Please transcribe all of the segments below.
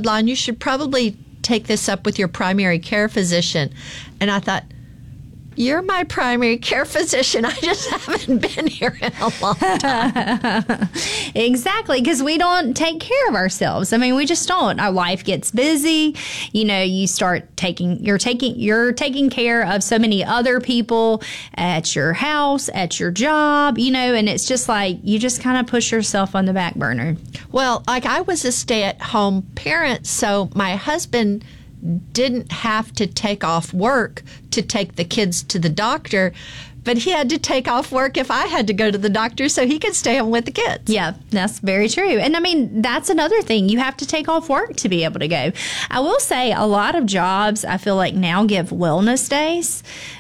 Lon, you should probably take this up with your primary care physician. And I thought, you're my primary care physician. I just haven't been here in a long time. Exactly, because we don't take care of ourselves. I mean, we just don't. Our life gets busy. You know, you start you're taking care of so many other people at your house, at your job, you know, and it's just like you just kind of push yourself on the back burner. Well, like I was a stay-at-home parent, so my husband didn't have to take off work to take the kids to the doctor, but he had to take off work if I had to go to the doctor so he could stay home with the kids. Yeah, that's very true. And I mean, that's another thing. You have to take off work to be able to go. I will say a lot of jobs, I feel like now give wellness days.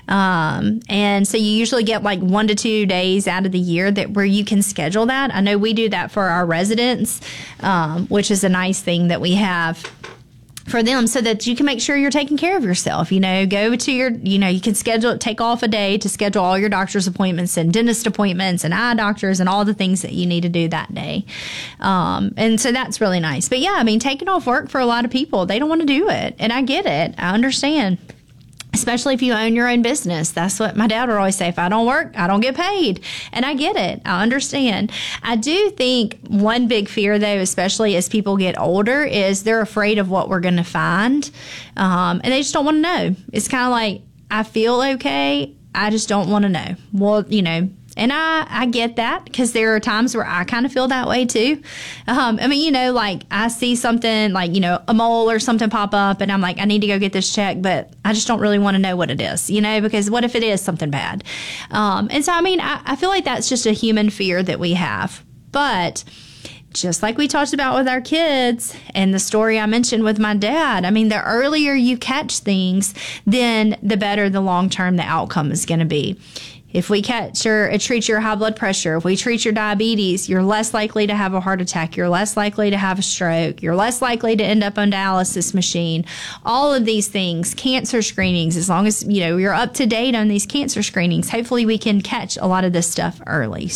And so you usually get like 1 to 2 days out of the year where you can schedule that. I know we do that for our residents, which is a nice thing that we have for them so that you can make sure you're taking care of yourself. You know, go to your, you know, you can take off a day to schedule all your doctor's appointments and dentist appointments and eye doctors and all the things that you need to do that day. And so that's really nice. But yeah, I mean, taking off work for a lot of people, they don't want to do it. And I get it. I understand. Especially if you own your own business. That's what my dad would always say. If I don't work, I don't get paid. And I get it. I understand. I do think one big fear, though, especially as people get older, is they're afraid of what we're going to find. And they just don't want to know. It's kind of like, I feel okay. I just don't want to know. Well, you know, and I get that because there are times where I kind of feel that way too. I mean, you know, like I see something like, you know, a mole or something pop up and I'm like, I need to go get this checked, but I just don't really want to know what it is, you know, because what if it is something bad? And so, I mean, I feel like that's just a human fear that we have. But just like we talked about with our kids and the story I mentioned with my dad, I mean, the earlier you catch things, then the better the long-term the outcome is going to be. If we treat your high blood pressure, if we treat your diabetes, you're less likely to have a heart attack. You're less likely to have a stroke. You're less likely to end up on dialysis machine. All of these things, cancer screenings, as long as, you know, you're up to date on these cancer screenings, hopefully we can catch a lot of this stuff early.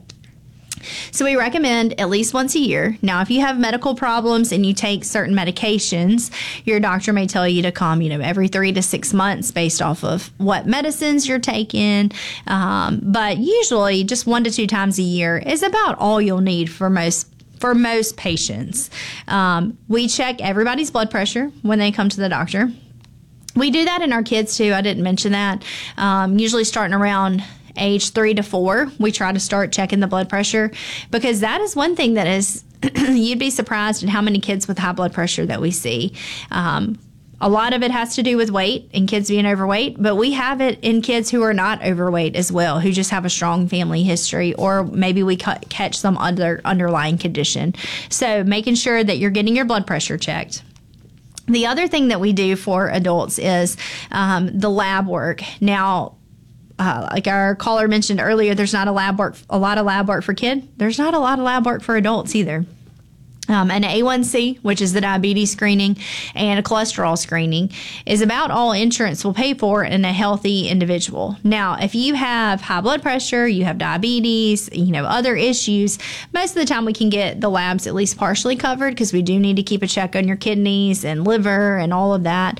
So we recommend at least once a year. Now, if you have medical problems and you take certain medications, your doctor may tell you to come, you know, every 3 to 6 months based off of what medicines you're taking. But usually just 1 to 2 times a year is about all you'll need for most patients. We check everybody's blood pressure when they come to the doctor. We do that in our kids too. I didn't mention that. Usually starting around age 3 to 4, we try to start checking the blood pressure because that is one thing that is, you'd be surprised at how many kids with high blood pressure that we see. A lot of it has to do with weight and kids being overweight, but we have it in kids who are not overweight as well, who just have a strong family history, or maybe we catch some other underlying condition. So making sure that you're getting your blood pressure checked. The other thing that we do for adults is the lab work. Now, like our caller mentioned earlier, there's not a lot of lab work for kids. There's not a lot of lab work for adults either. An A1C, which is the diabetes screening, and a cholesterol screening is about all insurance will pay for in a healthy individual. Now, if you have high blood pressure, you have diabetes, you know, other issues, most of the time we can get the labs at least partially covered because we do need to keep a check on your kidneys and liver and all of that.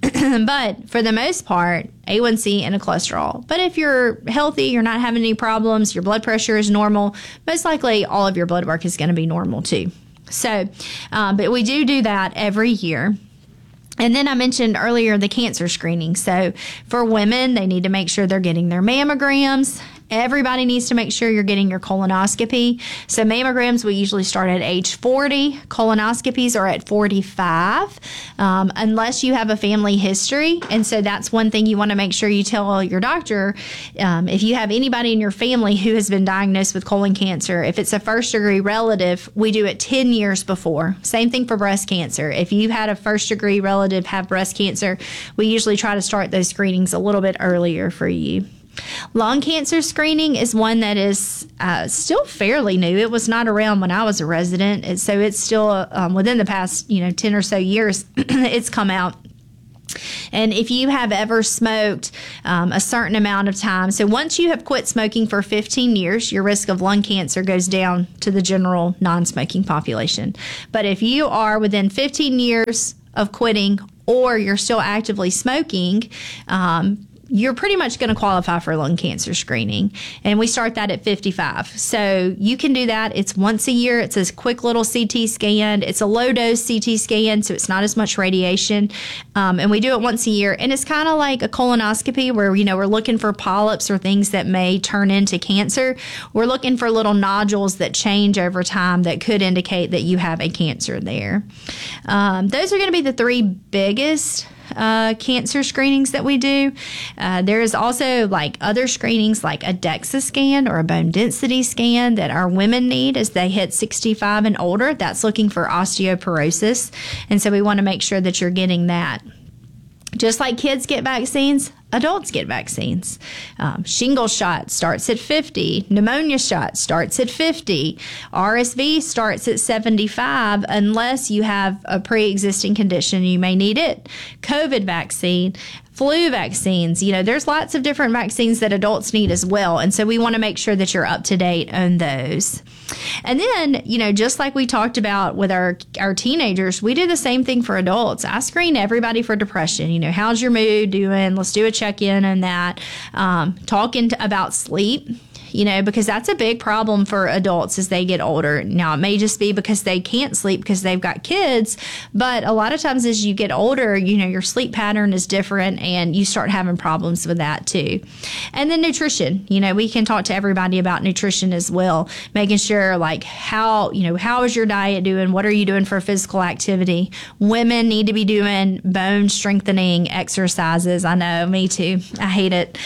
But for the most part, A1C and a cholesterol. But if you're healthy, you're not having any problems, your blood pressure is normal, most likely all of your blood work is going to be normal too. So, but we do that every year. And then I mentioned earlier the cancer screening. So for women, they need to make sure they're getting their mammograms. Everybody needs to make sure you're getting your colonoscopy. So mammograms, we usually start at age 40. Colonoscopies are at 45, unless you have a family history. And so that's one thing you want to make sure you tell your doctor. If you have anybody in your family who has been diagnosed with colon cancer, if it's a first-degree relative, we do it 10 years before. Same thing for breast cancer. If you've had a first-degree relative have breast cancer, we usually try to start those screenings a little bit earlier for you. Lung cancer screening is one that is still fairly new. It was not around when I was a resident, and so it's still within the past 10 or so years it's come out. And if you have ever smoked a certain amount of time, so once you have quit smoking for 15 years, your risk of lung cancer goes down to the general non-smoking population. But if you are within 15 years of quitting or you're still actively smoking, you're pretty much going to qualify for lung cancer screening. And we start that at 55. So you can do that. It's once a year. It's a quick little CT scan. It's a low dose CT scan, so it's not as much radiation. And we do it once a year. And it's kind of like a colonoscopy where, we're looking for polyps or things that may turn into cancer. We're looking for little nodules that change over time that could indicate that you have a cancer there. Those are going to be the three biggest cancer screenings that we do. There is also other screenings like a DEXA scan or a bone density scan that our women need as they hit 65 and older. That's looking for osteoporosis. And so we want to make sure that you're getting that. Just like kids get vaccines, adults get vaccines. Shingles shot starts at 50. Pneumonia shot starts at 50. RSV starts at 75 unless you have a pre-existing condition. You may need it. COVID vaccine. Flu vaccines, there's lots of different vaccines that adults need as well. And so we want to make sure that you're up to date on those. And then, just like we talked about with our teenagers, we do the same thing for adults. I screen everybody for depression. How's your mood doing? Let's do a check-in on that. Talking about sleep. Because that's a big problem for adults as they get older. Now, it may just be because they can't sleep because they've got kids, but a lot of times as you get older, your sleep pattern is different and you start having problems with that too. And then nutrition, we can talk to everybody about nutrition as well, making sure how is your diet doing? What are you doing for physical activity? Women need to be doing bone strengthening exercises. I know, me too. I hate it.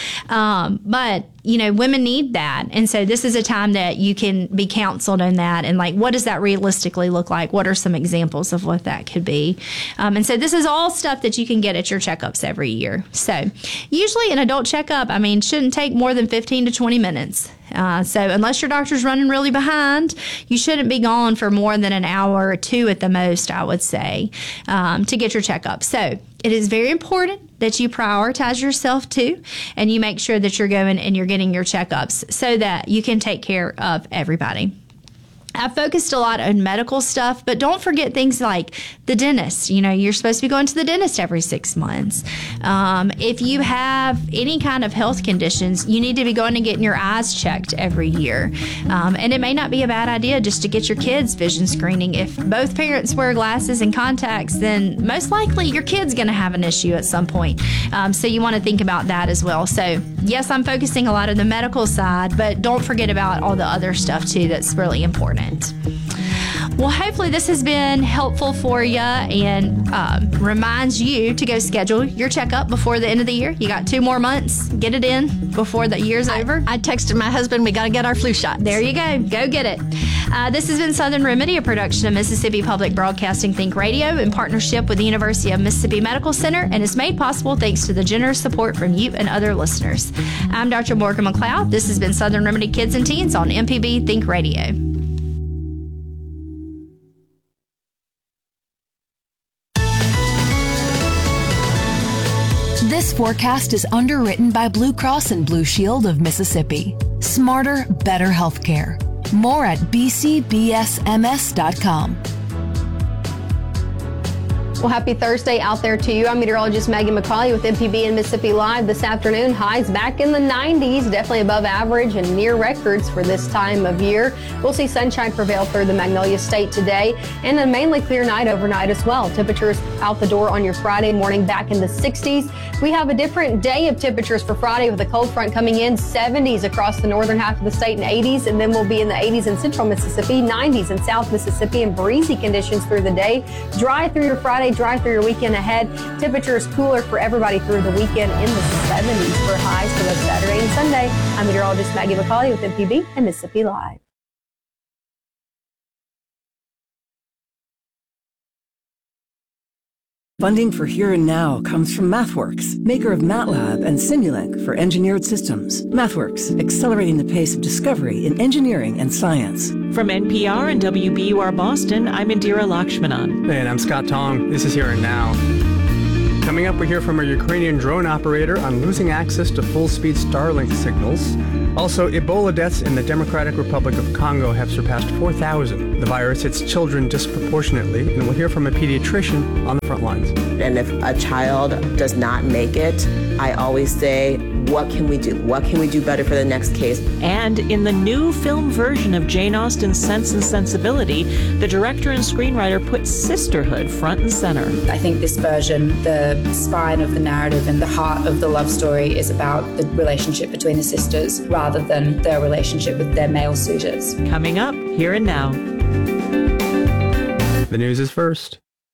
But women need that. And so this is a time that you can be counseled on that. And what does that realistically look like? What are some examples of what that could be? And so this is all stuff that you can get at your checkups every year. So usually an adult checkup, shouldn't take more than 15 to 20 minutes. So unless your doctor's running really behind, you shouldn't be gone for more than an hour or two at the most, I would say, to get your checkup. So it is very important that you prioritize yourself too, and you make sure that you're going and you're getting your checkups so that you can take care of everybody. I've focused a lot on medical stuff, but don't forget things like the dentist. You're supposed to be going to the dentist every 6 months. If you have any kind of health conditions, you need to be going and getting your eyes checked every year. And it may not be a bad idea just to get your kids' vision screening. If both parents wear glasses and contacts, then most likely your kid's going to have an issue at some point. So you want to think about that as well. So yes, I'm focusing a lot on the medical side, but don't forget about all the other stuff too that's really important. Well, hopefully this has been helpful for you and reminds you to go schedule your checkup before the end of the year. You got 2 more months. Get it in before the year's over. I texted my husband, we got to get our flu shot. There you go. Go get it. This has been Southern Remedy, a production of Mississippi Public Broadcasting Think Radio in partnership with the University of Mississippi Medical Center, and is made possible thanks to the generous support from you and other listeners. I'm Dr. Morgan McLeod. This has been Southern Remedy Kids and Teens on MPB Think Radio. This forecast is underwritten by Blue Cross and Blue Shield of Mississippi. Smarter, better healthcare. More at bcbsms.com. Well, happy Thursday out there to you. I'm meteorologist Maggie McCauley with MPB and Mississippi Live this afternoon. Highs back in the 90s, definitely above average and near records for this time of year. We'll see sunshine prevail through the Magnolia State today and a mainly clear night overnight as well. Temperatures out the door on your Friday morning back in the 60s. We have a different day of temperatures for Friday with a cold front coming in, 70s across the northern half of the state and 80s, and then we'll be in the 80s in central Mississippi, 90s in south Mississippi, and breezy conditions through the day. Dry through your Friday, dry through your weekend ahead. Temperatures cooler for everybody through the weekend in the 70s for highs for both Saturday and Sunday. I'm meteorologist Maggie McCauley with MPB and Mississippi Live. Funding for Here and Now comes from MathWorks, maker of MATLAB and Simulink for engineered systems. MathWorks, accelerating the pace of discovery in engineering and science. From NPR and WBUR Boston, I'm Indira Lakshmanan. And I'm Scott Tong. This is Here and Now. Coming up, we hear from a Ukrainian drone operator on losing access to full-speed Starlink signals. Also, Ebola deaths in the Democratic Republic of Congo have surpassed 4,000. The virus hits children disproportionately, and we'll hear from a pediatrician on the front lines. And if a child does not make it, I always say, what can we do? What can we do better for the next case? And in the new film version of Jane Austen's Sense and Sensibility, the director and screenwriter put sisterhood front and center. I think this version, the spine of the narrative and the heart of the love story is about the relationship between the sisters rather than their relationship with their male suitors. Coming up, here and now. The news is first.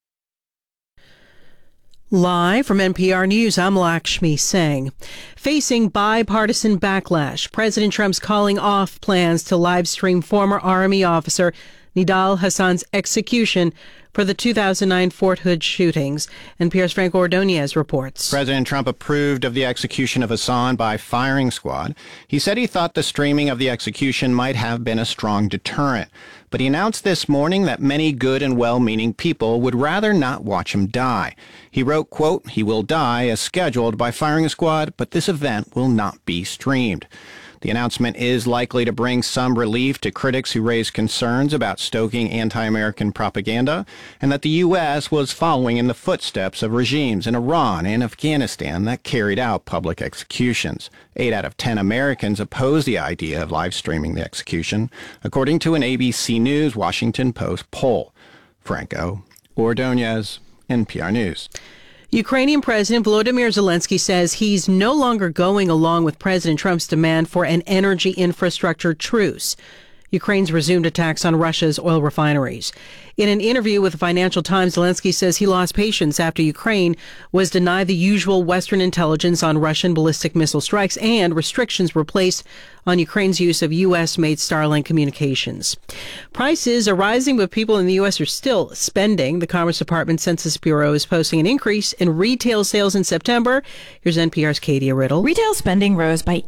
Live from NPR News, I'm Lakshmi Singh. Facing bipartisan backlash, President Trump's calling off plans to live stream former Army officer Nidal Hasan's execution for the 2009 Fort Hood shootings. NPR's Frank Ordonez reports. President Trump approved of the execution of Hasan by firing squad. He said he thought the streaming of the execution might have been a strong deterrent. But he announced this morning that many good and well-meaning people would rather not watch him die. He wrote, quote, "He will die as scheduled by firing squad, but this event will not be streamed." The announcement is likely to bring some relief to critics who raise concerns about stoking anti-American propaganda and that the U.S. was following in the footsteps of regimes in Iran and Afghanistan that carried out public executions. 8 out of 10 Americans oppose the idea of live streaming the execution, according to an ABC News Washington Post poll. Franco Ordonez, NPR News. Ukrainian President Volodymyr Zelensky says he's no longer going along with President Trump's demand for an energy infrastructure truce. Ukraine's resumed attacks on Russia's oil refineries. In an interview with the Financial Times, Zelensky says he lost patience after Ukraine was denied the usual Western intelligence on Russian ballistic missile strikes and restrictions were placed on Ukraine's use of U.S.-made Starlink communications. Prices are rising, but people in the U.S. are still spending. The Commerce Department Census Bureau is posting an increase in retail sales in September. Here's NPR's Katie Riddle. Retail spending rose by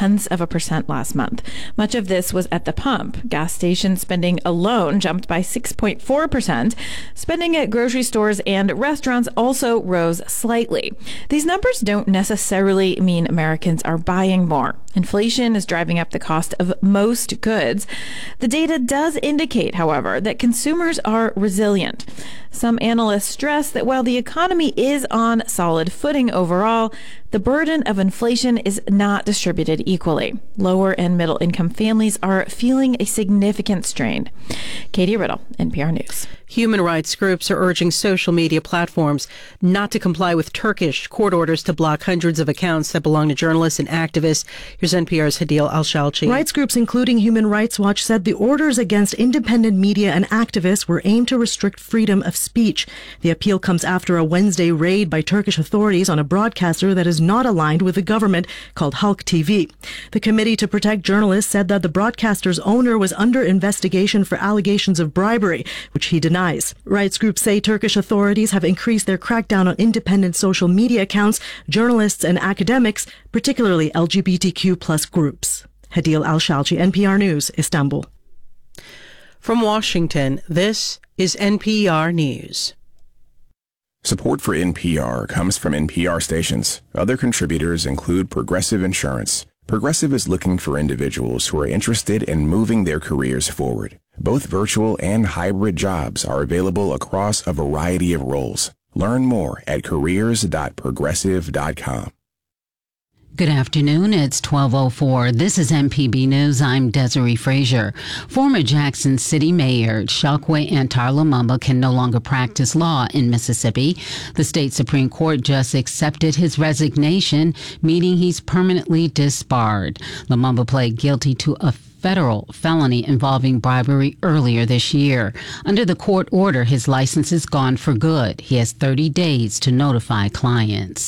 0.8% last month. Much of this was at the pump. Gas station spending alone jumped by 6.4%. Spending at grocery stores and restaurants also rose slightly. These numbers don't necessarily mean Americans are buying more. Inflation is driving up the cost of most goods. The data does indicate, however, that consumers are resilient. Some analysts stress that while the economy is on solid footing overall, the burden of inflation is not distributed equally. Lower and middle income families are feeling a significant strain. Katie Riddle, NPR News. Human rights groups are urging social media platforms not to comply with Turkish court orders to block hundreds of accounts that belong to journalists and activists. Here's NPR's Hadil Al-Shalchi. Rights groups, including Human Rights Watch, said the orders against independent media and activists were aimed to restrict freedom of speech. The appeal comes after a Wednesday raid by Turkish authorities on a broadcaster that is not aligned with the government called Halk TV. The Committee to Protect Journalists said that the broadcaster's owner was under investigation for allegations of bribery, which he denies. Rights groups say Turkish authorities have increased their crackdown on independent social media accounts, journalists and academics, particularly LGBTQ+ groups. Hadil Al-Shalchi, NPR News, Istanbul. From Washington, this is NPR News. Support for NPR comes from NPR stations. Other contributors include Progressive Insurance. Progressive is looking for individuals who are interested in moving their careers forward. Both virtual and hybrid jobs are available across a variety of roles. Learn more at careers.progressive.com. Good afternoon. It's 12:04. This is MPB News. I'm Desiree Frazier. Former Jackson City Mayor Chokwe Antar Lumumba can no longer practice law in Mississippi. The state Supreme Court just accepted his resignation, meaning he's permanently disbarred. Lumumba pled guilty to a federal felony involving bribery earlier this year. Under the court order, his license is gone for good. He has 30 days to notify clients.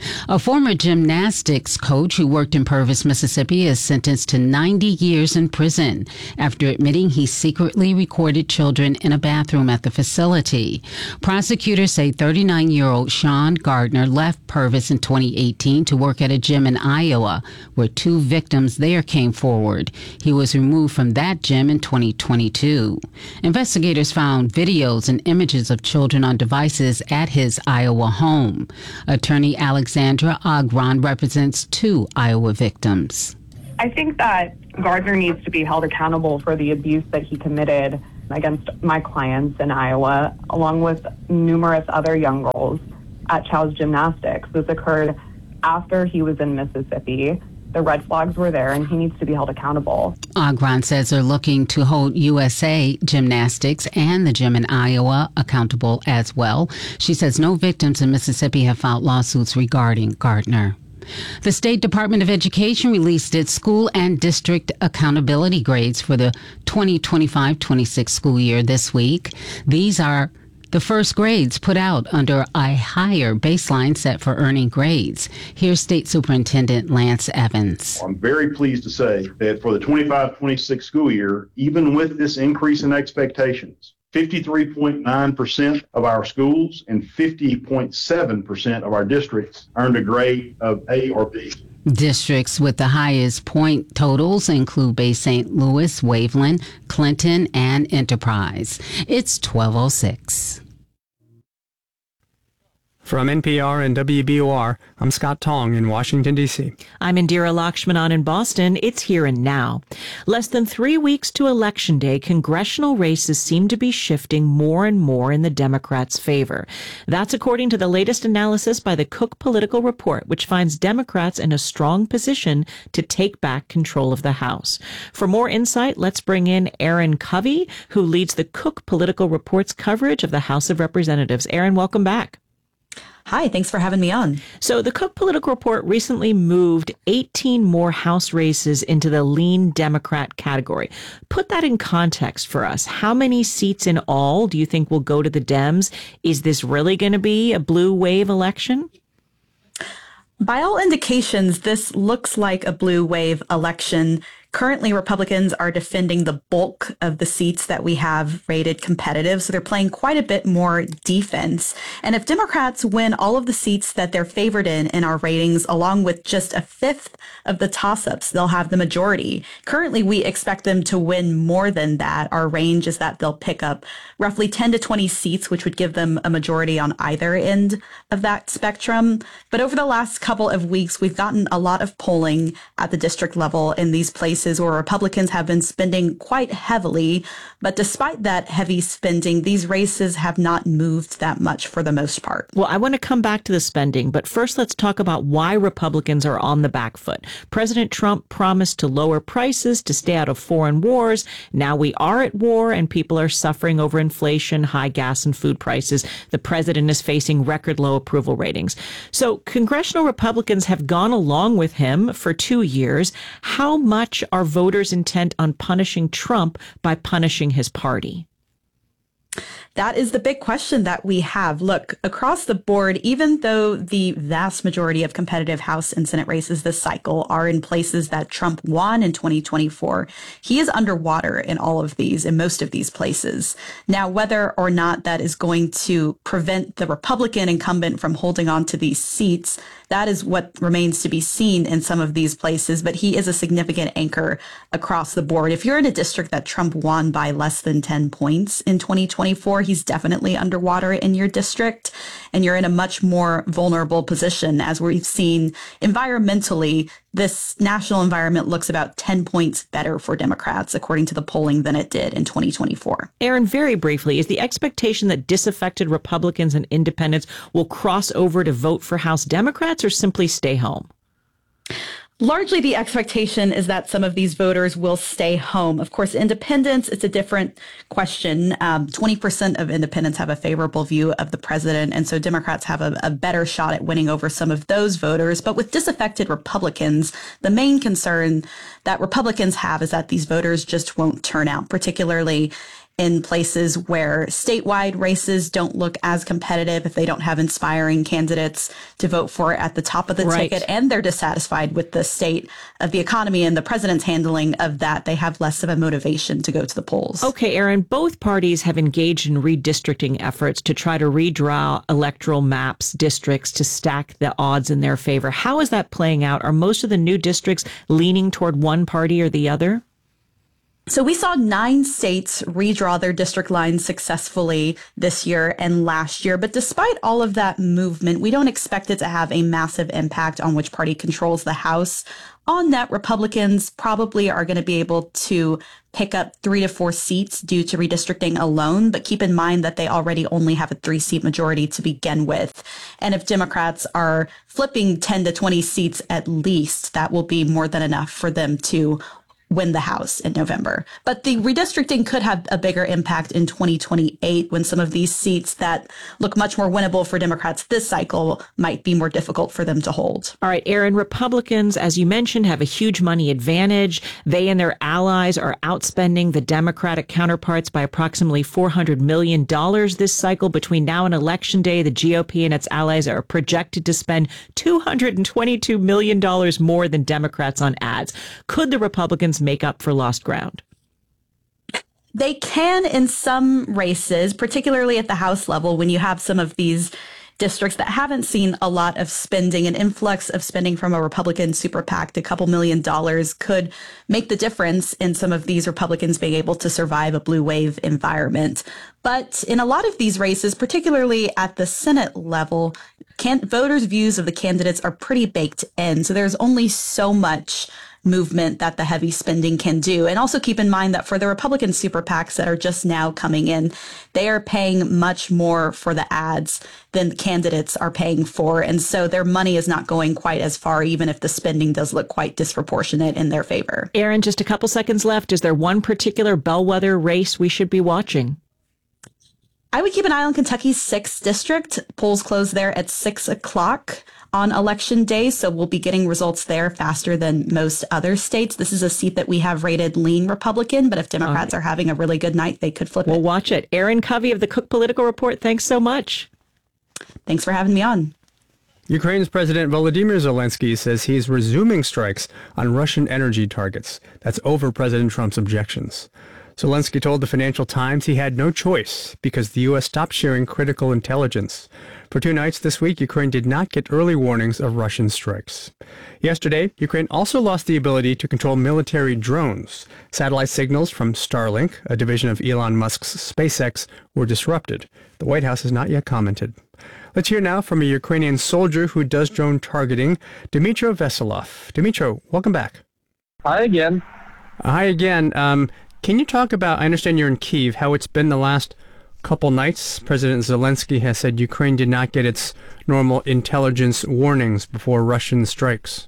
A former gymnastics coach who worked in Purvis, Mississippi is sentenced to 90 years in prison after admitting he secretly recorded children in a bathroom at the facility. Prosecutors say 39-year-old Sean Gardner left Purvis in 2018 to work at a gym in Iowa, where 2 victims there came forward. He was removed from that gym in 2022. Investigators found videos and images of children on devices at his Iowa home. Attorney Alexandra Agron represents 2 Iowa victims. I think that Gardner needs to be held accountable for the abuse that he committed against my clients in Iowa, along with numerous other young girls at Child's Gymnastics. This occurred after he was in Mississippi. The red flags were there, and he needs to be held accountable. Agron says they're looking to hold USA Gymnastics and the gym in Iowa accountable as well. She says no victims in Mississippi have filed lawsuits regarding Gardner. The State Department of Education released its school and district accountability grades for the 2025-26 school year this week. These are the first grades put out under a higher baseline set for earning grades. Here's State Superintendent Lance Evans. I'm very pleased to say that for the 25-26 school year, even with this increase in expectations, 53.9% of our schools and 50.7% of our districts earned a grade of A or B. Districts with the highest point totals include Bay St. Louis, Waveland, Clinton, and Enterprise. It's 12:06. From NPR and WBOR, I'm Scott Tong in Washington, D.C. I'm Indira Lakshmanan in Boston. It's Here and Now. Less than 3 weeks to Election Day, congressional races seem to be shifting more and more in the Democrats' favor. That's according to the latest analysis by the Cook Political Report, which finds Democrats in a strong position to take back control of the House. For more insight, let's bring in Erin Covey, who leads the Cook Political Report's coverage of the House of Representatives. Erin, welcome back. Hi, thanks for having me on. So the Cook Political Report recently moved 18 more House races into the lean Democrat category. Put that in context for us. How many seats in all do you think will go to the Dems? Is this really going to be a blue wave election? By all indications, this looks like a blue wave election. Currently, Republicans are defending the bulk of the seats that we have rated competitive, so they're playing quite a bit more defense. And if Democrats win all of the seats that they're favored in our ratings, along with just a fifth of the toss-ups, they'll have the majority. Currently, we expect them to win more than that. Our range is that they'll pick up roughly 10 to 20 seats, which would give them a majority on either end of that spectrum. But over the last couple of weeks, we've gotten a lot of polling at the district level in these places where Republicans have been spending quite heavily. But despite that heavy spending, these races have not moved that much for the most part. Well, I want to come back to the spending, but first let's talk about why Republicans are on the back foot. President Trump promised to lower prices, to stay out of foreign wars. Now we are at war and people are suffering over inflation, high gas and food prices. The president is facing record low approval ratings. So congressional Republicans have gone along with him for 2 years. How much are voters intent on punishing Trump by punishing his party? That is the big question that we have. Look, across the board, even though the vast majority of competitive House and Senate races this cycle are in places that Trump won in 2024, he is underwater in all of these, in most of these places. Now, whether or not that is going to prevent the Republican incumbent from holding on to these seats, that is what remains to be seen in some of these places, but he is a significant anchor across the board. If you're in a district that Trump won by less than 10 points in 2024, he's definitely underwater in your district, and you're in a much more vulnerable position. As we've seen environmentally, this national environment looks about 10 points better for Democrats, according to the polling, than it did in 2024. Erin, very briefly, is the expectation that disaffected Republicans and independents will cross over to vote for House Democrats or simply stay home? Largely, the expectation is that some of these voters will stay home. Of course, independents, it's a different question. 20% of independents have a favorable view of the president, and so Democrats have a better shot at winning over some of those voters. But with disaffected Republicans, the main concern that Republicans have is that these voters just won't turn out, particularly in places where statewide races don't look as competitive, if they don't have inspiring candidates to vote for at the top of the ticket, and they're dissatisfied with the state of the economy and the president's handling of that, they have less of a motivation to go to the polls. Okay, Aaron, both parties have engaged in redistricting efforts to try to redraw electoral maps, districts to stack the odds in their favor. How is that playing out? Are most of the new districts leaning toward one party or the other? So we saw 9 states redraw their district lines successfully this year and last year. But despite all of that movement, we don't expect it to have a massive impact on which party controls the House. On that, Republicans probably are going to be able to pick up 3 to 4 seats due to redistricting alone. But keep in mind that they already only have a 3-seat majority to begin with. And if Democrats are flipping 10 to 20 seats at least, that will be more than enough for them to win the House in November. But the redistricting could have a bigger impact in 2028 when some of these seats that look much more winnable for Democrats this cycle might be more difficult for them to hold. All right, Aaron, Republicans, as you mentioned, have a huge money advantage. They and their allies are outspending the Democratic counterparts by approximately $400 million this cycle. Between now and Election Day, the GOP and its allies are projected to spend $222 million more than Democrats on ads. Could the Republicans make up for lost ground? They can in some races, particularly at the House level, when you have some of these districts that haven't seen a lot of spending. An influx of spending from a Republican super PAC, a couple $1 million, could make the difference in some of these Republicans being able to survive a blue wave environment. But in a lot of these races, particularly at the Senate level, voters' views of the candidates are pretty baked in. So there's only so much movement that the heavy spending can do. And also keep in mind that for the Republican super PACs that are just now coming in, they are paying much more for the ads than the candidates are paying for. And so their money is not going quite as far, even if the spending does look quite disproportionate in their favor. Aaron, just a couple seconds left. Is there one particular bellwether race we should be watching? I would keep an eye on Kentucky's 6th district. Polls close there at 6 o'clock on Election Day, so we'll be getting results there faster than most other states. This is a seat that we have rated lean Republican, but if Democrats are having a really good night, they could flip it. We'll watch it. Aaron Covey of the Cook Political Report, thanks so much. Thanks for having me on. Ukraine's President Volodymyr Zelensky says he's resuming strikes on Russian energy targets. That's over President Trump's objections. Zelensky told the Financial Times he had no choice because the U.S. stopped sharing critical intelligence. For 2 nights this week, Ukraine did not get early warnings of Russian strikes. Yesterday, Ukraine also lost the ability to control military drones. Satellite signals from Starlink, a division of Elon Musk's SpaceX, were disrupted. The White House has not yet commented. Let's hear now from a Ukrainian soldier who does drone targeting, Dmytro Veselov. Dmytro, welcome back. Hi again. Hi again. Can you talk about, I understand you're in Kyiv, how it's been the last couple nights? President Zelensky has said Ukraine did not get its normal intelligence warnings before Russian strikes.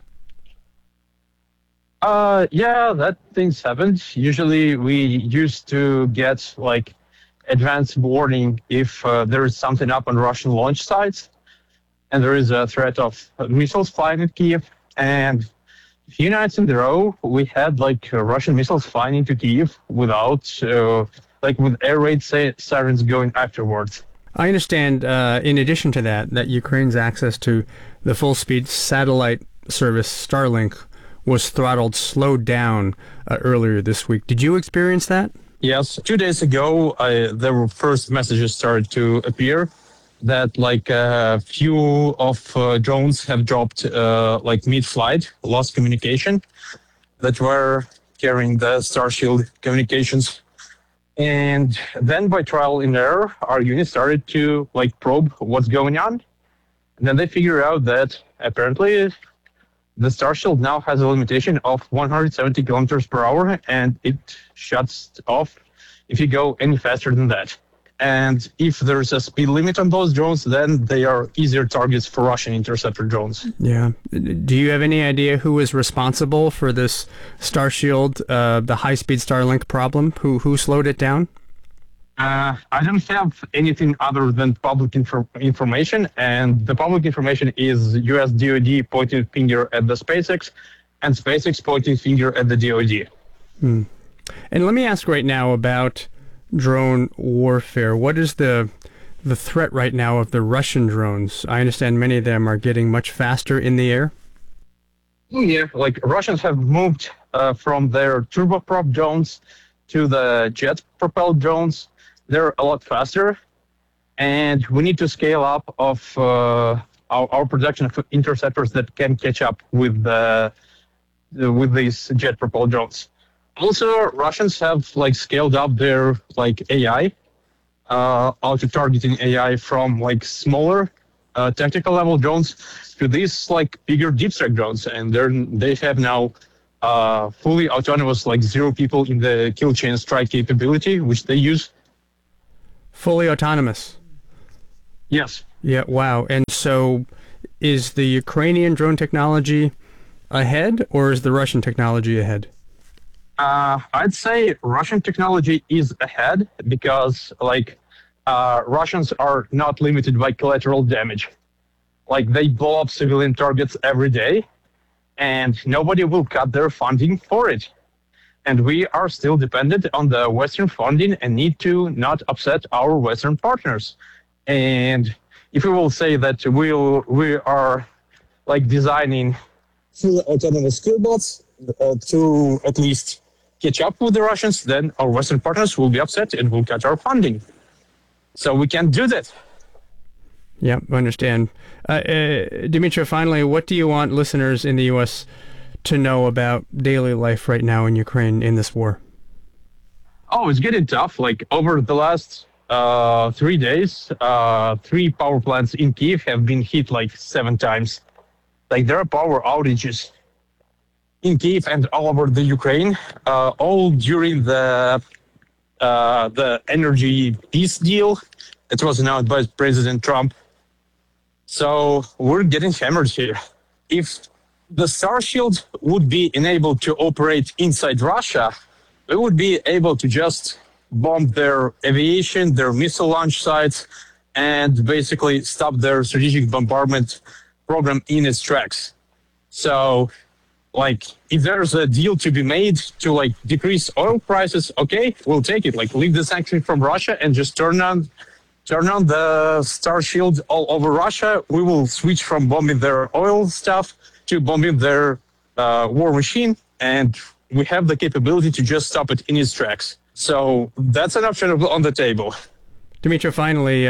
Yeah, that things happened. Usually we used to get advance warning if there is something up on Russian launch sites and there is a threat of missiles flying at Kyiv. And a few nights in a row, we had Russian missiles flying into Kyiv without, with air raid sirens going afterwards. I understand, in addition to that Ukraine's access to the full-speed satellite service Starlink was slowed down earlier this week. Did you experience that? Yes. 2 days ago, there were first messages started to appear that a few of drones have dropped mid-flight, lost communication, that were carrying the Starshield communications. And then by trial and error, our unit started to probe what's going on. And then they figured out that apparently the Starshield now has a limitation of 170 kilometers per hour, and it shuts off if you go any faster than that. And if there's a speed limit on those drones, then they are easier targets for Russian interceptor drones. Yeah. Do you have any idea who is responsible for this Starshield, the high-speed Starlink problem? Who slowed it down? I don't have anything other than public information, and the public information is US DoD pointing finger at the SpaceX, and SpaceX pointing finger at the DoD. And let me ask right now about drone warfare. What is the threat right now of the Russian drones? I understand many of them are getting much faster in the air. Yeah, like Russians have moved from their turboprop drones to the jet-propelled drones. They're a lot faster, and we need to scale up of our production of interceptors that can catch up with these jet-propelled drones. Also, Russians have like scaled up their like AI, auto-targeting AI from like smaller tactical level drones to these like bigger deep strike drones, and they have now fully autonomous, like 0 people in the kill chain strike capability, which they use. Fully autonomous. Yes. Yeah. Wow. And so, is the Ukrainian drone technology ahead, or is the Russian technology ahead? I'd say Russian technology is ahead because like Russians are not limited by collateral damage. Like they blow up civilian targets every day, and nobody will cut their funding for it. And we are still dependent on the Western funding and need to not upset our Western partners. And if we will say that we are like designing fully autonomous killbots to at least catch up with the Russians, then our Western partners will be upset and will cut our funding. So we can't do that. Yeah, I understand. Dmitry, finally, what do you want listeners in the U.S. to know about daily life right now in Ukraine in this war? Oh, it's getting tough. Like over the last 3 days, 3 power plants in Kyiv have been hit like 7 times. Like there are power outages in Kyiv and all over the Ukraine, all during the energy peace deal that was announced by President Trump. So we're getting hammered here. If the Starshield would be enabled to operate inside Russia, we would be able to just bomb their aviation, their missile launch sites, and basically stop their strategic bombardment program in its tracks. So, like, if there's a deal to be made to, like, decrease oil prices, okay, we'll take it. Like, leave the sanction from Russia and just turn on the Starshield all over Russia. We will switch from bombing their oil stuff to bombing their war machine, and we have the capability to just stop it in its tracks. So that's an option on the table. Dmitry, finally,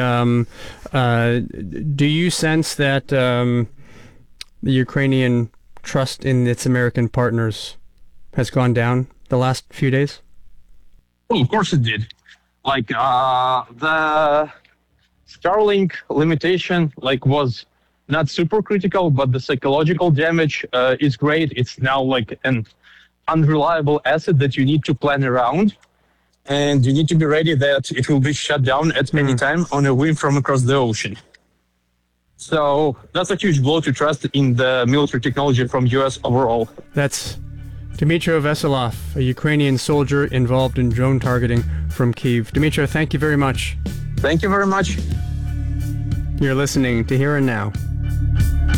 do you sense that the Ukrainian trust in its American partners has gone down the last few days? Well, of course it did. Like the Starlink limitation, like, was not super critical, but the psychological damage is great. It's now like an unreliable asset that you need to plan around, and you need to be ready that it will be shut down at any time on a whim from across the ocean. So that's a huge blow to trust in the military technology from U.S. overall. That's Dmytro Veselov, a Ukrainian soldier involved in drone targeting from Kyiv. Dmytro, thank you very much. Thank you very much. You're listening to Here and Now.